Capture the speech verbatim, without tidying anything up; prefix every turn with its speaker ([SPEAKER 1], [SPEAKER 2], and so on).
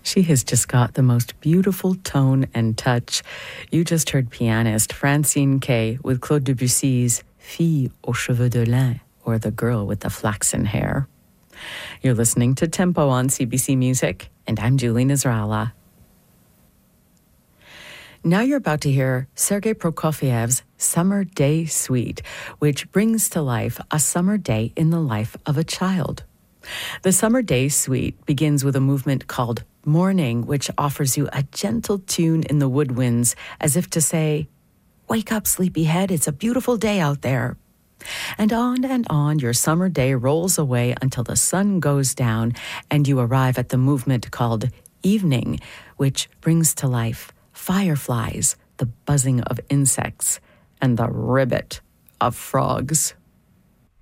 [SPEAKER 1] She has just got the most beautiful tone and touch. You just heard pianist Francine Kay with Claude Debussy's Fille aux cheveux de lin, or The Girl with the Flaxen Hair. You're listening to Tempo on C B C Music, and I'm Julie Nasrallah. Now you're about to hear Sergei Prokofiev's Summer Day Suite, which brings to life a summer day in the life of a child. The Summer Day Suite begins with a movement called Morning, which offers you a gentle tune in the woodwinds, as if to say, "Wake up, sleepyhead, it's a beautiful day out there." And on and on your summer day rolls away until the sun goes down and you arrive at the movement called Evening, which brings to life fireflies, the buzzing of insects, and the ribbit of frogs.